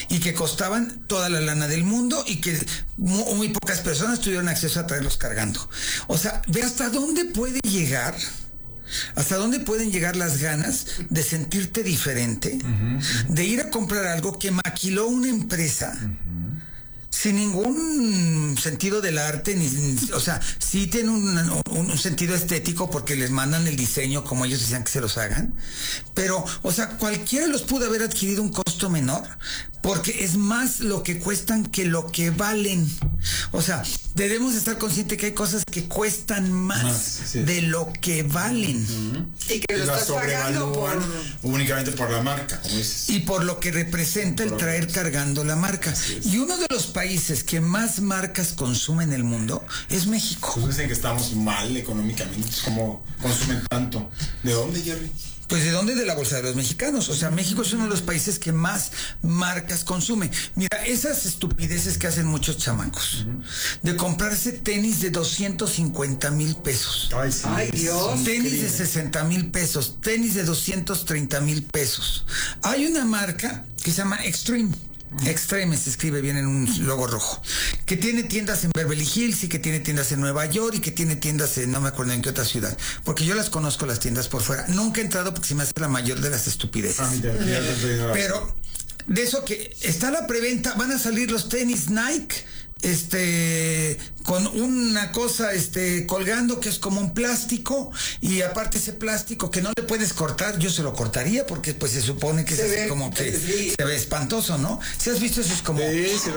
y que costaban toda la lana del mundo y que muy pocas personas tuvieron acceso a traerlos cargando. O sea, ve hasta dónde puede llegar. ¿Hasta dónde pueden llegar las ganas de sentirte diferente? De ir a comprar algo que maquiló una empresa sin ningún sentido del arte, o sea, sí tiene un sentido estético porque les mandan el diseño como ellos decían que se los hagan, pero, o sea, cualquiera los pudo haber adquirido un costo menor, porque es más lo que cuestan que lo que valen. O sea, debemos estar conscientes que hay cosas que cuestan más de lo que valen. Y que lo estás pagando únicamente por la marca, como dices. Y por lo que representa el traer cargando la marca. Y uno de los países que más marcas consume en el mundo es México. Pues dicen que estamos mal económicamente, como consumen tanto. ¿De dónde, Jerry? Pues ¿de dónde? De la bolsa de los mexicanos. O sea, México es uno de los países que más marcas consume. Mira, esas estupideces que hacen muchos chamacos, de comprarse tenis de 250,000 pesos. Ay, sí. Ay, Dios. Tenis de 60,000 pesos, tenis de 230,000 pesos. Hay una marca que se llama Extreme. Extreme se escribe bien en un logo rojo, que tiene tiendas en Beverly Hills y que tiene tiendas en Nueva York y que tiene tiendas en no me acuerdo en qué otra ciudad, porque yo las conozco las tiendas por fuera. Nunca he entrado porque se me hace la mayor de las estupideces. Pero de eso que está la preventa, van a salir los tenis Nike con una cosa colgando que es como un plástico, y aparte ese plástico que no le puedes cortar, yo se lo cortaría porque pues se supone que se ve como que se ve espantoso, ¿no? ¿Sí has visto esos como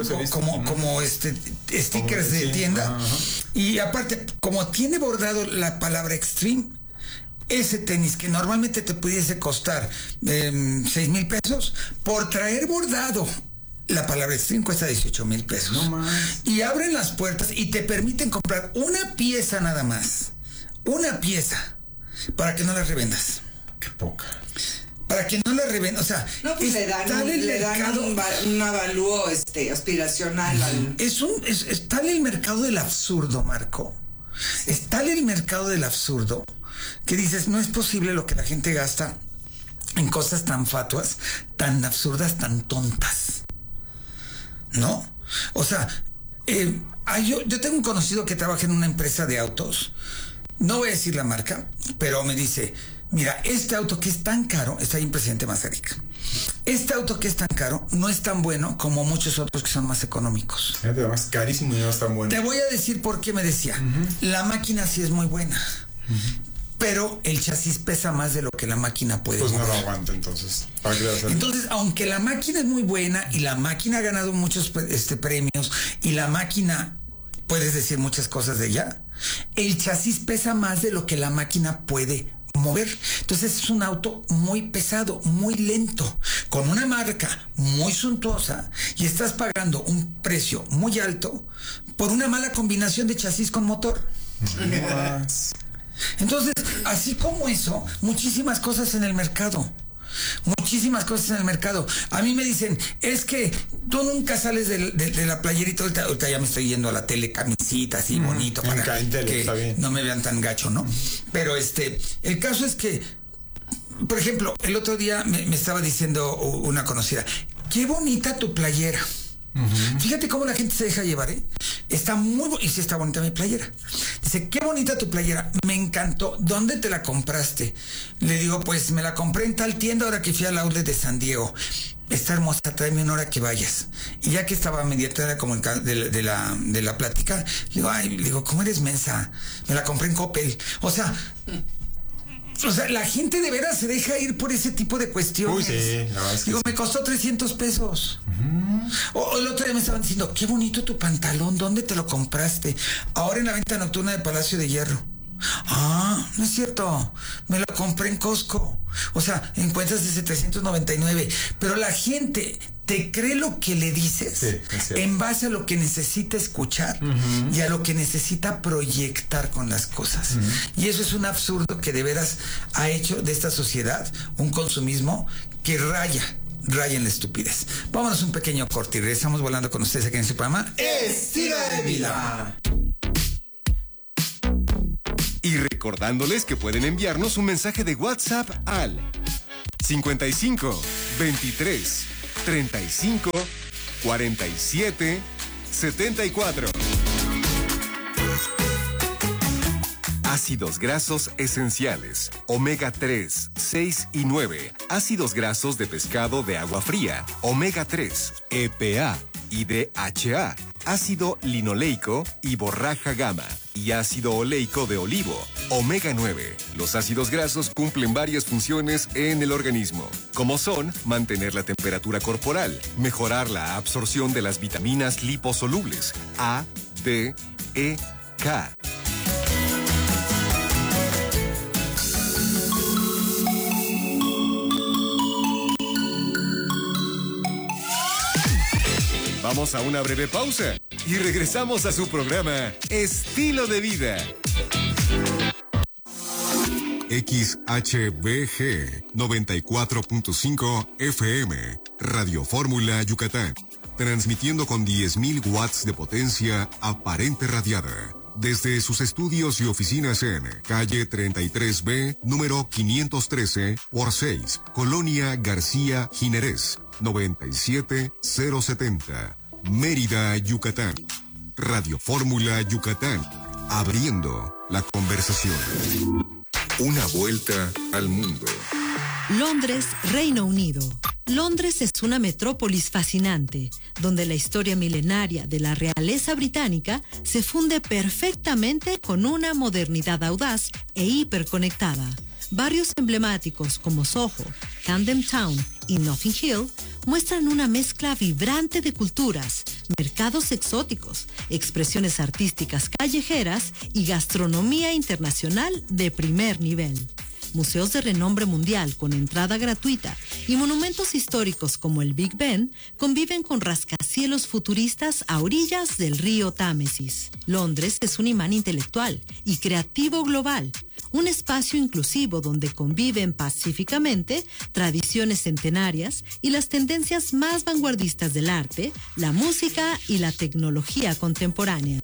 stickers de tienda? Y aparte, como tiene bordado la palabra Extreme, ese tenis que normalmente te pudiese costar 6,000 pesos, por traer bordado la palabra Extreme cuesta 18,000 pesos. No más. Y abren las puertas y te permiten comprar una pieza nada más. Una pieza. Para que no la revendas. Qué poca. Para que no la revendas. O sea, no, pues le dan un avalúo aspiracional. Es tal el mercado del absurdo, Marco. Es tal el mercado del absurdo que dices, no es posible lo que la gente gasta en cosas tan fatuas, tan absurdas, tan tontas. ¿No? O sea, yo tengo un conocido que trabaja en una empresa de autos. No voy a decir la marca, pero me dice, mira, este auto que es tan caro, está ahí en Presidente Mazarik. Este auto que es tan caro no es tan bueno como muchos otros que son más económicos. Además, carísimo y no es tan bueno. Te voy a decir por qué me decía. La máquina sí es muy buena. Pero el chasis pesa más de lo que la máquina puede mover. Pues no lo aguanta, entonces. Entonces, aunque la máquina es muy buena y la máquina ha ganado muchos premios y la máquina, puedes decir muchas cosas de ella, el chasis pesa más de lo que la máquina puede mover. Entonces es un auto muy pesado, muy lento, con una marca muy suntuosa, y estás pagando un precio muy alto por una mala combinación de chasis con motor. Entonces, así como eso, muchísimas cosas en el mercado. Muchísimas cosas en el mercado. A mí me dicen, es que tú nunca sales de la playerita. Ahorita ya me estoy yendo a la tele, camisita así bonito, para que no me vean tan gacho, ¿no? Pero el caso es que, por ejemplo, el otro día me estaba diciendo una conocida, qué bonita tu playera. Fíjate cómo la gente se deja llevar, está muy y sí está bonita mi playera. Dice, qué bonita tu playera, me encantó. ¿Dónde te la compraste? Le digo, pues me la compré en tal tienda ahora que fui al outlet de San Diego. Está hermosa, tráeme una hora que vayas. Y ya que estaba mediatora como de la plática, le digo, ¿cómo eres mensa? Me la compré en Coppel. O sea, la gente de veras se deja ir por ese tipo de cuestiones. Uy, sí, la verdad es que me costó 300 pesos. O el otro día me estaban diciendo, qué bonito tu pantalón, ¿dónde te lo compraste? Ahora en la venta nocturna de Palacio de Hierro. Ah, no es cierto, me lo compré en Costco. O sea, encuentras de 799. Pero la gente te cree lo que le dices, en base a lo que necesita escuchar y a lo que necesita proyectar con las cosas. Y eso es un absurdo que de veras ha hecho de esta sociedad un consumismo que raya en la estupidez. Vámonos un pequeño corte y regresamos volando con ustedes aquí en su programa Estilo de Vida. Y recordándoles que pueden enviarnos un mensaje de WhatsApp al 55 23 35 4774. Ácidos grasos esenciales, omega 3, 6 y 9. Ácidos grasos de pescado de agua fría, omega 3, EPA y DHA. Ácido linoleico y borraja gamma. Y ácido oleico de olivo, omega 9. Los ácidos grasos cumplen varias funciones en el organismo, como son mantener la temperatura corporal, mejorar la absorción de las vitaminas liposolubles A, D, E, K. Vamos a una breve pausa y regresamos a su programa Estilo de Vida. XHBG 94.5 FM, Radio Fórmula Yucatán, transmitiendo con 10.000 watts de potencia aparente radiada. Desde sus estudios y oficinas en calle 33B, número 513 por 6, Colonia García Jiménez, 97070, Mérida, Yucatán. Radio Fórmula Yucatán, abriendo la conversación. Una vuelta al mundo. Londres, Reino Unido. Londres es una metrópolis fascinante, donde la historia milenaria de la realeza británica se funde perfectamente con una modernidad audaz e hiperconectada. Barrios emblemáticos como Soho, Camden Town y Notting Hill muestran una mezcla vibrante de culturas, mercados exóticos, expresiones artísticas callejeras y gastronomía internacional de primer nivel. Museos de renombre mundial con entrada gratuita y monumentos históricos como el Big Ben conviven con rascacielos futuristas a orillas del río Támesis. Londres es un imán intelectual y creativo global, un espacio inclusivo donde conviven pacíficamente tradiciones centenarias y las tendencias más vanguardistas del arte, la música y la tecnología contemporánea.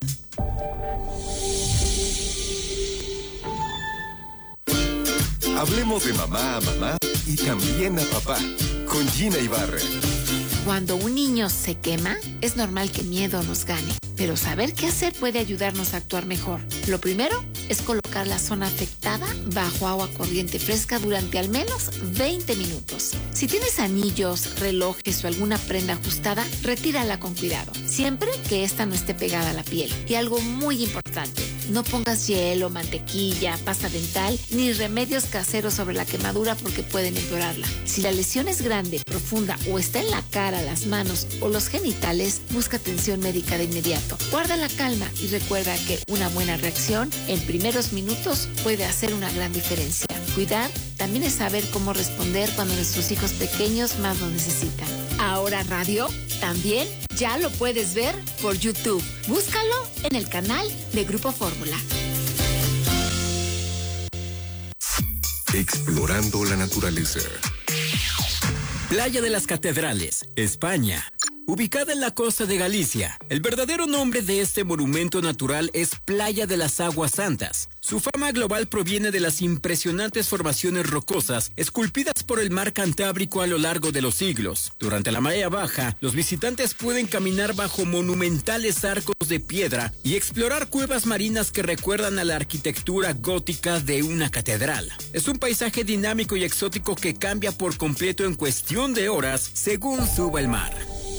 Hablemos de mamá a mamá y también a papá, con Gina Ibarra. Cuando un niño se quema, es normal que miedo nos gane, pero saber qué hacer puede ayudarnos a actuar mejor. Lo primero es colocar la zona afectada bajo agua corriente fresca durante al menos 20 minutos. Si tienes anillos, relojes o alguna prenda ajustada, retírala con cuidado, siempre que esta no esté pegada a la piel. Y algo muy importante, no pongas hielo, mantequilla, pasta dental ni remedios caseros sobre la quemadura porque pueden empeorarla. Si la lesión es grande, profunda o está en la cara, las manos o los genitales, busca atención médica de inmediato. Guarda la calma y recuerda que una buena reacción en primeros minutos puede hacer una gran diferencia. Cuidar también es saber cómo responder cuando nuestros hijos pequeños más lo necesitan. Ahora radio también ya lo puedes ver por YouTube. Búscalo en el canal de Grupo Fórmula. Explorando la naturaleza. Playa de las Catedrales, España. Ubicada en la costa de Galicia, el verdadero nombre de este monumento natural es Playa de las Aguas Santas. Su fama global proviene de las impresionantes formaciones rocosas esculpidas por el mar Cantábrico a lo largo de los siglos. Durante la marea baja, los visitantes pueden caminar bajo monumentales arcos de piedra y explorar cuevas marinas que recuerdan a la arquitectura gótica de una catedral. Es un paisaje dinámico y exótico que cambia por completo en cuestión de horas según suba el mar.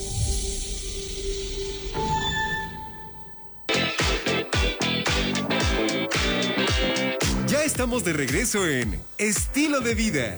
Ya estamos de regreso en Estilo de Vida.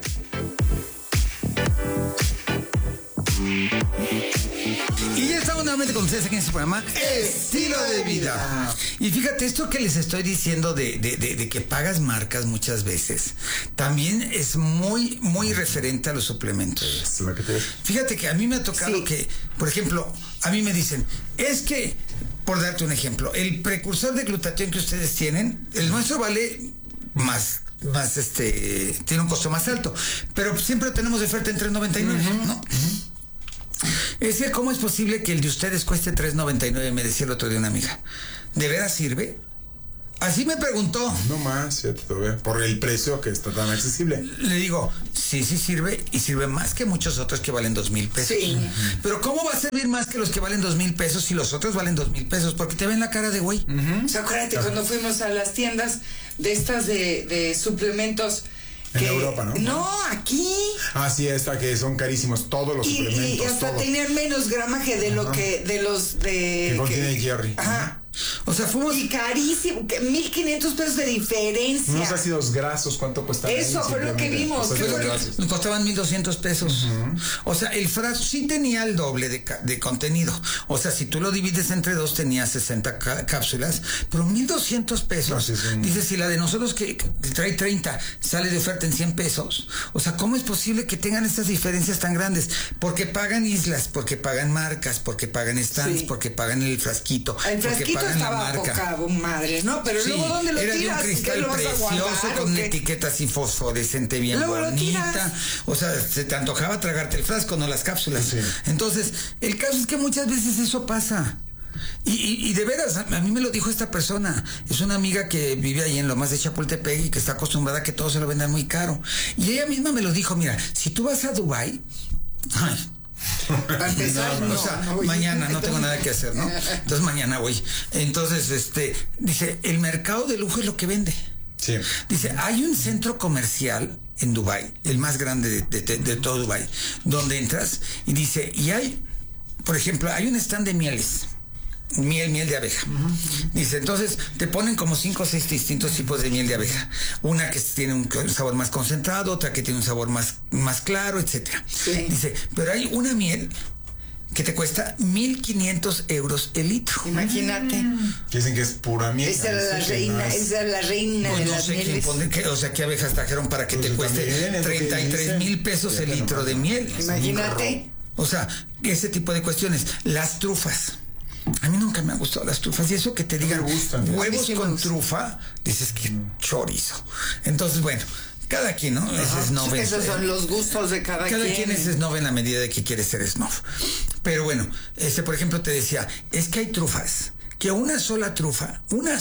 Y ya estamos nuevamente con ustedes aquí en este programa Estilo de Vida. Y fíjate, esto que les estoy diciendo de que pagas marcas muchas veces, también es muy, muy referente a los suplementos. Fíjate que a mí me ha tocado que, por ejemplo, a mí me dicen, es que, por darte un ejemplo, el precursor de glutatión que ustedes tienen, el nuestro vale más tiene un costo más alto, pero siempre tenemos oferta en $3.99, ¿no? Es decir, ¿cómo es posible que el de ustedes cueste $3.99? Me decía el otro día una amiga. ¿De veras sirve? Así me preguntó. No más, fíjate todavía, por el precio que está tan accesible. Le digo, sí sirve, y sirve más que muchos otros que valen 2,000 pesos. Sí. Pero ¿cómo va a servir más que los que valen 2,000 pesos si los otros valen 2,000 pesos? Porque te ven la cara de güey. O sea, acuérdate cuando fuimos a las tiendas de estas de suplementos. En Europa, ¿no? No, aquí. Ah, sí, esta que son carísimos, todos los suplementos. Y hasta todo. tenían menos gramaje de lo que, de los de. Que contiene Jerry. Ajá. O sea, fuimos... Y carísimo, 1,500 pesos de diferencia. Unos ácidos grasos, ¿cuánto cuesta? Eso fue lo que vimos. Fue lo que me costaban 1,200 pesos. O sea, el frasco sí tenía el doble de contenido. O sea, si tú lo divides entre dos, tenía 60 cápsulas, pero 1,200 pesos. No, sí, Dices, si la de nosotros que trae 30 sale de oferta en 100 pesos. O sea, ¿cómo es posible que tengan estas diferencias tan grandes? Porque pagan islas, porque pagan marcas, porque pagan stands, Sí. porque pagan el frasquito. El frasquito pagan la estaba marca. poca madre, ¿no? Pero Sí, luego, ¿dónde lo era tiras? de un cristal ¿Qué lo vas a precioso guardar, con o una qué? etiqueta así fosforescente bien Luego lo bonita. tiras. O sea, se te antojaba tragarte el frasco, no las cápsulas. Sí. Entonces, el caso es que muchas veces eso pasa. Y de veras, a mí me lo dijo esta persona. Es una amiga que vive ahí en Lomas de Chapultepec y que está acostumbrada a que todo se lo vendan muy caro. Y ella misma me lo dijo, mira, si tú vas a Dubái, ay, Para empezar, o sea, mañana no tengo nada que hacer, ¿no? Entonces mañana voy. Entonces, dice, el mercado de lujo es lo que vende. Sí. Dice, hay un centro comercial en Dubái, el más grande de todo Dubái, donde entras y dice, y hay, por ejemplo, hay un stand de mieles. Miel de abeja. Dice, entonces te ponen como 5 o 6 distintos tipos de miel de abeja. Una que tiene un sabor más concentrado, otra que tiene un sabor más claro, etcétera. Sí. Dice, pero hay una miel que te cuesta 1,500 euros el litro. Imagínate. Dicen que es pura miel. Esa era la reina, esa era la reina Pues de no las sé quién mieles. pone, o sea, qué abejas trajeron para que Pues te yo cueste también, es lo que 33,000 pesos dicen. el litro de miel. Imagínate. O sea, ese tipo de cuestiones. Las trufas. A mí nunca me han gustado las trufas. Y eso que te digan me gustan. huevos A mí sí me con gustan. trufa, dices que chorizo. Entonces, bueno, cada quien, ¿no? Es snob. Esos son los gustos de cada quien es snob en la medida de que quiere ser snob. Pero bueno, por ejemplo, te decía, es que hay trufas que una sola trufa,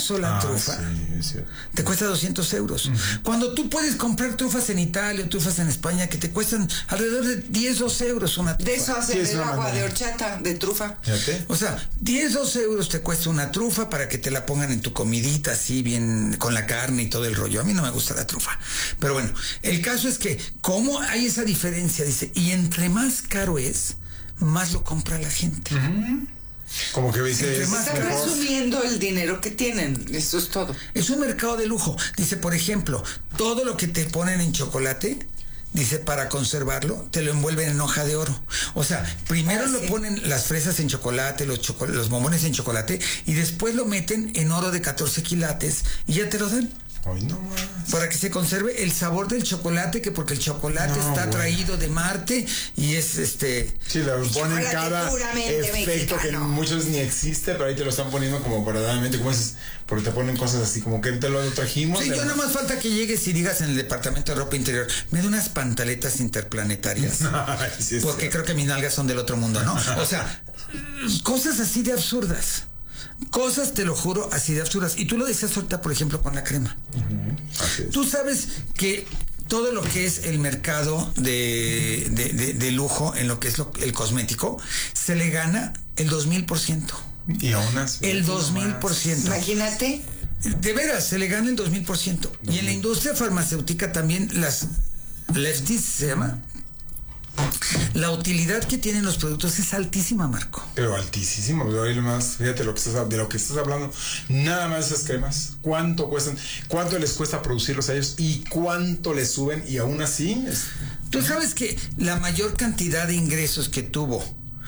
Sí, es cierto. te cuesta 200 euros. Cuando tú puedes comprar trufas en Italia o trufas en España que te cuestan alrededor de 10, 12 euros una trufa. De eso hacen Sí, es el una agua manera. de horchata, de trufa. Fíjate. O sea, 10, 12 euros te cuesta una trufa para que te la pongan en tu comidita así bien con la carne y todo el rollo. A mí no me gusta la trufa. Pero bueno, el caso es que ¿cómo hay esa diferencia? Dice, y entre más caro es, más lo compra la gente. Como que dice, Entre es más Están mejor. resumiendo el dinero que tienen. Eso es todo. Es un mercado de lujo. Dice, por ejemplo, todo lo que te ponen en chocolate, dice, para conservarlo, te lo envuelven en hoja de oro. O sea, primero lo ponen las fresas en chocolate, los bombones en chocolate, y después lo meten en oro de 14 quilates y ya te lo dan. Ay, no más. Para que se conserve el sabor del chocolate, que porque el chocolate No, está bueno. traído de Marte y es Sí, le ponen chocolate cada puramente efecto que mexicano. muchos ni existe, pero ahí te lo están poniendo como verdaderamente, como dices, porque te ponen cosas así, como que te lo trajimos. Sí, yo nada más falta que llegues y digas en el departamento de ropa interior, me da unas pantaletas interplanetarias. Ay, sí, es Porque cierto. creo que mis nalgas son del otro mundo, ¿no? O sea, cosas así de absurdas. Cosas, te lo juro, así de absurdas. Y tú lo decías ahorita, por ejemplo, con la crema. Así es. Tú sabes que todo lo que es el mercado de lujo, en lo que es el cosmético, se le gana el 2,000%. Y aún así. El 2,000%. Imagínate. De veras, se le gana el 2,000%. Y en la industria farmacéutica también las lefties se llama. La utilidad que tienen los productos es altísima, Marco. Pero altísimo, hoy más, fíjate de lo que estás hablando, nada más esas cremas, cuánto cuestan, cuánto les cuesta producirlos a ellos y cuánto les suben y aún así Tú sabes que la mayor cantidad de ingresos que tuvo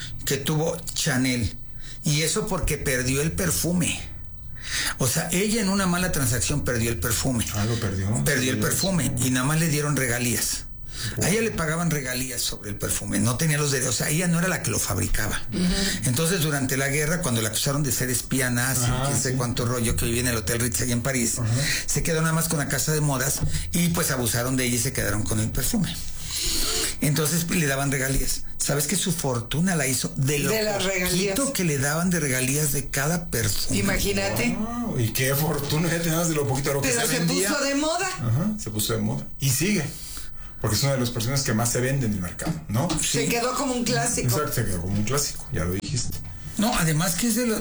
Chanel, y eso porque perdió el perfume. O sea, ella en una mala transacción perdió el perfume. lo perdió. Perdió el perfume y nada más le dieron regalías. A ella le pagaban regalías sobre el perfume, no tenía los derechos, o sea, ella no era la que lo fabricaba. Entonces, durante la guerra, cuando la acusaron de ser espía nazi, quién sé cuánto rollo, que vivía en el Hotel Ritz allá en París, se quedó nada más con la casa de modas y pues abusaron de ella y se quedaron con el perfume. Entonces le daban regalías. ¿Sabes que su fortuna la hizo de las regalías que le daban de regalías de cada perfume? Imagínate. Wow, y qué fortuna ya tenías de lo poquito de lo que Pero se vendía. puso de moda. Ajá, se puso de moda. Y sigue. Porque es una de las personas que más se vende en el mercado, ¿no? Se quedó como un clásico. Exacto, se quedó como un clásico, ya lo dijiste. No, además que es de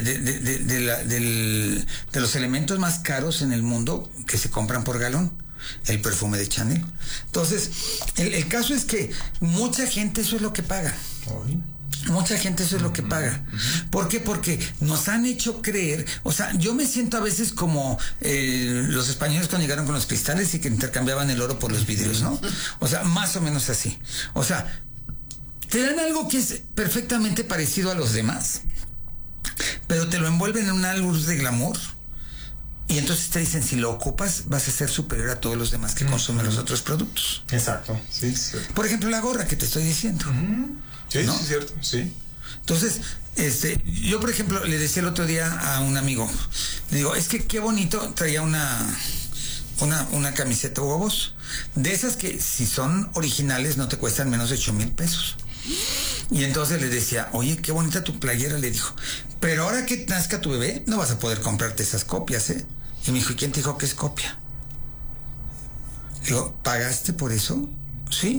los elementos más caros en el mundo que se compran por galón, el perfume de Chanel. Entonces, el caso es que mucha gente eso es lo que paga. Ay. Mucha gente eso es lo que paga. ¿Por qué? Porque nos han hecho creer, o sea, yo me siento a veces como los españoles cuando llegaron con los cristales y que intercambiaban el oro por los vidrios, ¿no? O sea, más o menos así. O sea, te dan algo que es perfectamente parecido a los demás, pero te lo envuelven en una luz de glamour. Y entonces te dicen, si lo ocupas, vas a ser superior a todos los demás que consumen los otros productos. Exacto, sí. Por ejemplo, la gorra que te estoy diciendo. Sí, ¿no? sí, es cierto, sí. Entonces, yo por ejemplo le decía el otro día a un amigo, le digo, es que qué bonito, traía una camiseta Hugo Boss, de esas que si son originales no te cuestan menos de 8,000 pesos. Y entonces le decía, oye, qué bonita tu playera, le dijo, pero ahora que nazca tu bebé no vas a poder comprarte esas copias, ¿eh? Y me dijo, ¿y quién te dijo que es copia? Le digo, ¿pagaste por eso? Sí.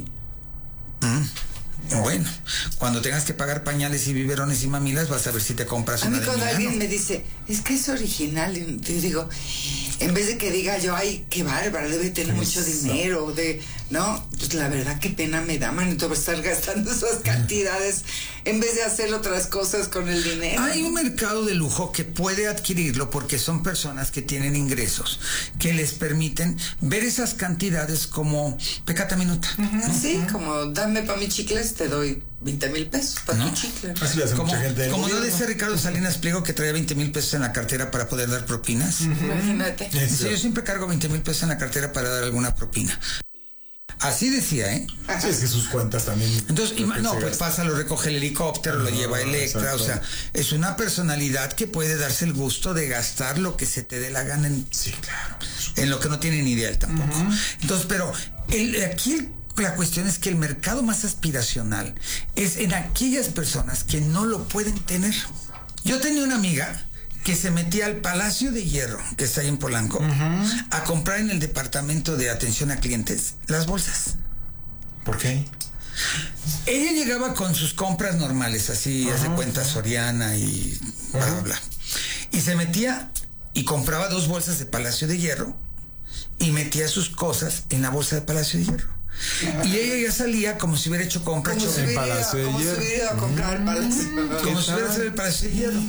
Bueno, cuando tengas que pagar pañales y biberones y mamilas, vas a ver si te compras una. A mí de cuando Milano. Alguien me dice, es que es original, y yo digo, en vez de que diga yo, ay, qué bárbara, debe tener mucho dinero, no, pues la verdad qué pena me da, manito, estar gastando esas cantidades en vez de hacer otras cosas con el dinero. Hay un mercado de lujo que puede adquirirlo porque son personas que tienen ingresos que les permiten ver esas cantidades como pecata minuta. ¿no? Sí, como dame para mis chicles, te doy 20,000 pesos para tu chicle. Así le hace mucha gente. Como no decía Ricardo Salinas Pliego que traía 20,000 pesos en la cartera para poder dar propinas. Imagínate. Dice, yo siempre cargo 20,000 pesos en la cartera para dar alguna propina. Así decía, ¿eh? Sí, es que sus cuentas también. Entonces, pues pasa, lo recoge el helicóptero, lo lleva Electra, exacto. O sea, es una personalidad que puede darse el gusto de gastar lo que se te dé la gana en lo que no tiene ni idea él tampoco. Entonces, pero aquí la cuestión es que el mercado más aspiracional es en aquellas personas que no lo pueden tener. Yo tenía una amiga que se metía al Palacio de Hierro, que está ahí en Polanco, a comprar en el departamento de atención a clientes las bolsas. ¿Por qué? Ella llegaba con sus compras normales, así, hace cuenta Soriana y bla, bla, bla. Y se metía y compraba 2 bolsas de Palacio de Hierro y metía sus cosas en la bolsa de Palacio de Hierro. Y ella ya salía como si hubiera hecho compras en Palacio de Hierro. Como si hubiera ido a comprar el Palacio. Como si hubiera sido el Palacio de Hierro.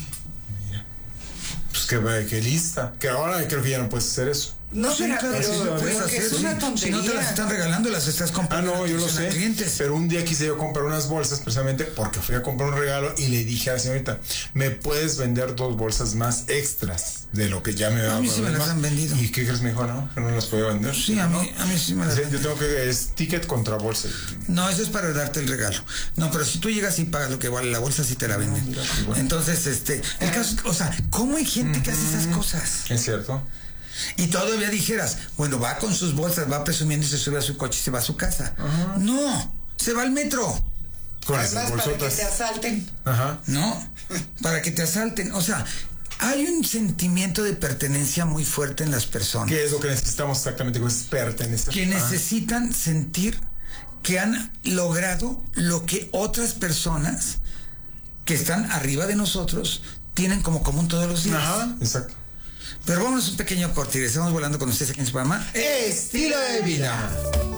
Pues que lista. Que ahora creo que ya no puedes hacer eso. No, sí, pero es una tontería. Si no te las están regalando, las estás comprando. No, yo lo sé. Pero un día quise yo comprar unas bolsas precisamente porque fui a comprar un regalo y le dije a la señorita, ¿me puedes vender 2 bolsas más extras de lo que ya me a mí sí me las han vendido. ¿Y qué crees? Me dijo, no, que no las puedo vender. Sí, a mí sí me las han vendido. Yo tengo que, es ticket contra bolsa. No, eso es para darte el regalo. No, pero si tú llegas y pagas lo que vale la bolsa, sí te la venden. Bueno. Entonces, el caso, o sea, ¿cómo hay gente que hace esas cosas? Es cierto. Y todavía dijeras, bueno, va con sus bolsas, va presumiendo y se sube a su coche y se va a su casa. No, se va al metro. Con esas bolsotas. Para que te asalten. No, para que te asalten. O sea, hay un sentimiento de pertenencia muy fuerte en las personas. ¿Qué es lo que necesitamos exactamente? Es pertenecer. Que necesitan sentir que han logrado lo que otras personas que están arriba de nosotros tienen como común todos los días. Exacto. Pero vámonos un pequeño corte y estamos volando con ustedes aquí en su programa Estilo de Vida.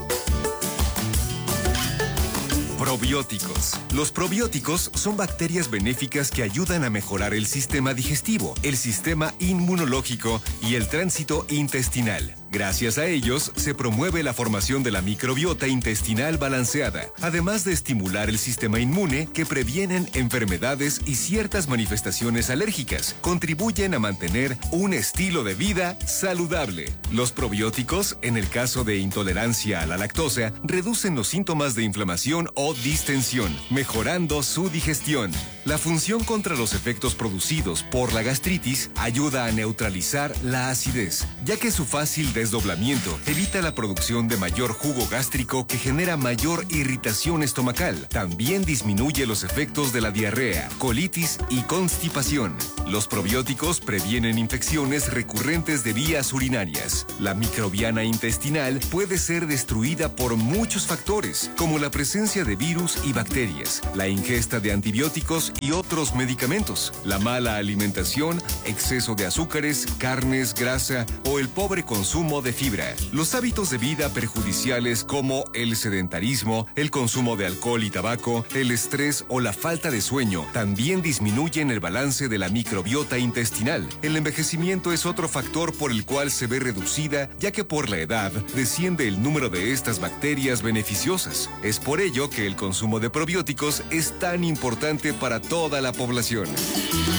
Probióticos. Los probióticos son bacterias benéficas que ayudan a mejorar el sistema digestivo, el sistema inmunológico y el tránsito intestinal. Gracias a ellos, se promueve la formación de la microbiota intestinal balanceada, además de estimular el sistema inmune que previenen enfermedades y ciertas manifestaciones alérgicas. Contribuyen a mantener un estilo de vida saludable. Los probióticos, en el caso de intolerancia a la lactosa, reducen los síntomas de inflamación o distensión, mejorando su digestión. La función contra los efectos producidos por la gastritis ayuda a neutralizar la acidez, ya que su fácil desdoblamiento evita la producción de mayor jugo gástrico que genera mayor irritación estomacal. También disminuye los efectos de la diarrea, colitis y constipación. Los probióticos previenen infecciones recurrentes de vías urinarias. La microbiana intestinal puede ser destruida por muchos factores, como la presencia de virus y bacterias, la ingesta de antibióticos y otros medicamentos, la mala alimentación, exceso de azúcares, carnes, grasa o el pobre consumo de fibra. Los hábitos de vida perjudiciales como el sedentarismo, el consumo de alcohol y tabaco, el estrés o la falta de sueño también disminuyen el balance de la microbiota intestinal. El envejecimiento es otro factor por el cual se ve reducida, ya que por la edad desciende el número de estas bacterias beneficiosas. Es por ello que el consumo de probióticos es tan importante para toda la población.